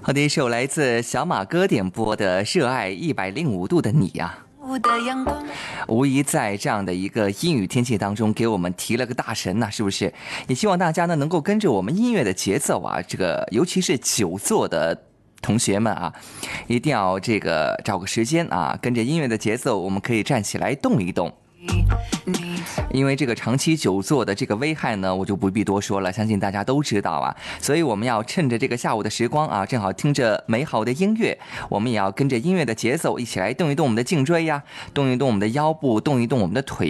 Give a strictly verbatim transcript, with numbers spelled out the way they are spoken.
好的，一首来自小马哥点播的《热爱一百零五度的你》啊。无疑在这样的一个阴雨天气当中给我们提了个大神呐、啊，是不是？也希望大家呢能够跟着我们音乐的节奏啊，这个尤其是久坐的同学们啊，一定要这个找个时间啊，跟着音乐的节奏，我们可以站起来动一动。因为这个长期久坐的这个危害呢，我就不必多说了，相信大家都知道啊。所以我们要趁着这个下午的时光啊，正好听着美好的音乐，我们也要跟着音乐的节奏一起来动一动我们的颈椎呀，动一动我们的腰部，动一动我们的腿。